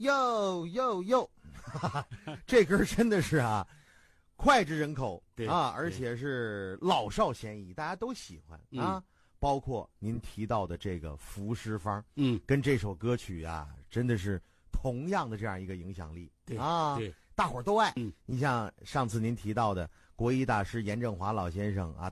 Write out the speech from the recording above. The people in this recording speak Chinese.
哟哟哟，这歌真的是啊，脍炙人口啊，而且是老少咸宜，大家都喜欢啊。包括您提到的这个浮尸方，跟这首歌曲啊，真的是同样的这样一个影响力， 对啊， 对， 大伙儿都爱。你像上次您提到的国医大师严正华老先生啊，